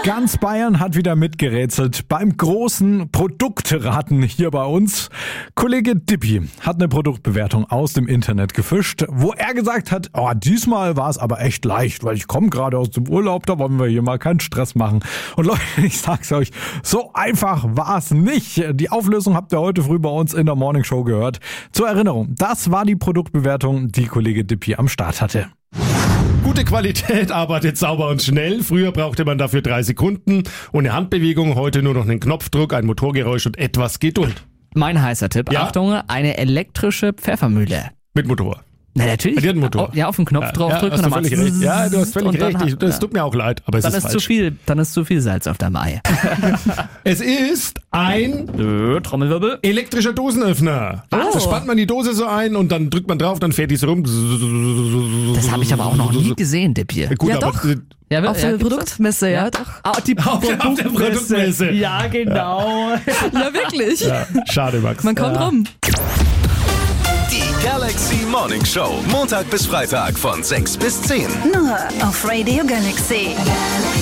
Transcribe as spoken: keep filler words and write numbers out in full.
Ganz Bayern hat wieder mitgerätselt beim großen Produktraten hier bei uns. Kollege Dippi hat eine Produktbewertung aus dem Internet gefischt, wo er gesagt hat, oh, diesmal war es aber echt leicht, weil ich komme gerade aus dem Urlaub, da wollen wir hier mal keinen Stress machen. Und Leute, ich sag's euch, so einfach war es nicht. Die Auflösung habt ihr heute früh bei uns in der Morning Show gehört. Zur Erinnerung, das war die Produktbewertung, die Kollege Dippi am Start hatte. Gute Qualität, arbeitet sauber und schnell. Früher brauchte man dafür drei Sekunden und eine Handbewegung, heute nur noch einen Knopfdruck, ein Motorgeräusch und etwas Geduld. Mein heißer Tipp, Ja? Achtung, eine elektrische Pfeffermühle. Mit Motor. Na natürlich. Die hat einen Motor. Ja, auf den Knopf Ja, draufdrücken hast und du dann völlig macht's recht. Ja, du hast völlig und dann recht. hat- Ich- Das ja. tut mir auch leid, aber es Dann ist ist zu falsch. viel, dann ist zu viel Salz auf deinem Ei. Es ist ein Nö, Trommelwirbel. elektrischer Dosenöffner. Oh. Da spannt man die Dose so ein und dann drückt man drauf, dann fährt die so rum. Das habe ich aber auch noch nie gesehen, Dippi. Gut, Ja, aber doch. Ja, Auf ja, der gibt's Produktmesse, ja, das? doch. Ah, die Auf der- auf der Produktmesse. Ja, genau. Ja, wirklich. Ja, schade, Max. Man kommt rum. Die Galaxy Morning Show. Montag bis Freitag von sechs bis zehn. Nur auf Radio Galaxy.